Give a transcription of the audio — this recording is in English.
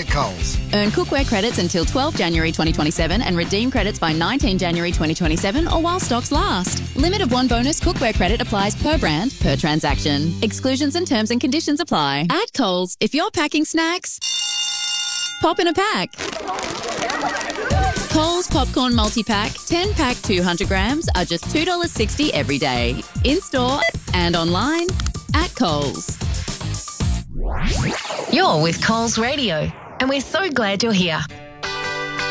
at Coles. Earn cookware credits until 12 January 2027 and redeem credits by 19 January 2027 or while stocks last. Limit of one bonus cookware credit applies per brand, per transaction. Exclusions and terms and conditions apply. At Coles, if you're packing snacks, pop in a pack. Coles Popcorn Multi-Pack, 10-pack 200 grams are just $2.60 every day. In-store and online at Coles. You're with Coles Radio, and we're so glad you're here.